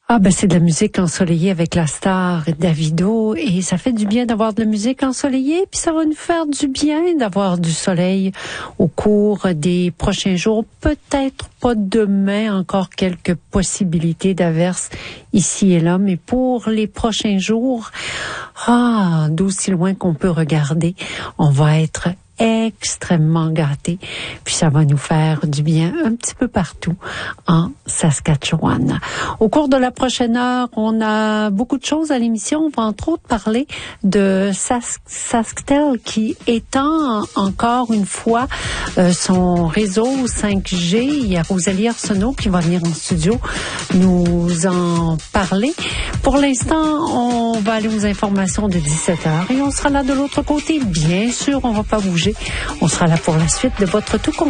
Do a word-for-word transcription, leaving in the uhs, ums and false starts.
Ah ben c'est de la musique ensoleillée avec la star Davido et ça fait du bien d'avoir de la musique ensoleillée puis ça va nous faire du bien d'avoir du soleil au cours des prochains jours. Peut-être pas demain, encore quelques possibilités d'averses ici et là, mais pour les prochains jours, ah, d'aussi loin qu'on peut regarder, on va être extrêmement gâtés. Puis ça va nous faire du bien un petit peu partout en Saskatchewan. Au cours de la prochaine heure, on a beaucoup de choses à l'émission. On va entre autres parler de Sask- Sasktel qui étend encore une fois euh, son réseau cinq G. Il y a Rosalie Arsenault qui va venir en studio nous en parler. Pour l'instant, on va aller aux informations de dix-sept heures et on sera là de l'autre côté. Bien sûr, on va pas bouger. On sera là pour la suite de votre tout compte.